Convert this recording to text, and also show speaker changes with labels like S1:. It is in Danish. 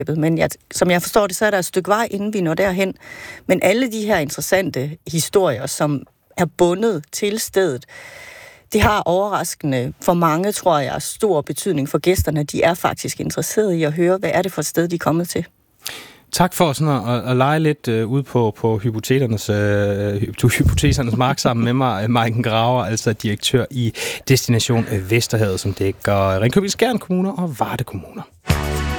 S1: Men som jeg forstår det, så er der et stykke vej, inden vi når derhen. Men alle de her interessante historier, som er bundet til stedet, det har overraskende for mange, tror jeg, stor betydning for gæsterne. De er faktisk interesserede i at høre, hvad er det for et sted, de er kommet til.
S2: Tak for sådan at lege lidt ud på hypotesernes mark sammen med mig, Maiken Graver, altså direktør i Destination Vesterhavet, som dækker Ringkøbing Skjern Kommune og Varde Kommuner.